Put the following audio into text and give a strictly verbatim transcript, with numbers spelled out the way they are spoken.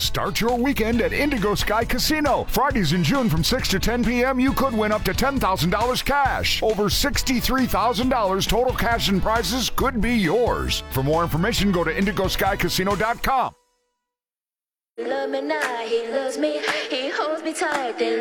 Start your weekend at Indigo Sky Casino. Fridays in June from six to ten p.m. you could win up to ten thousand dollars cash. Over sixty-three thousand dollars total cash and prizes could be yours. For more information, go to indigo sky casino dot com. Love me now, he loves me, he holds me tight.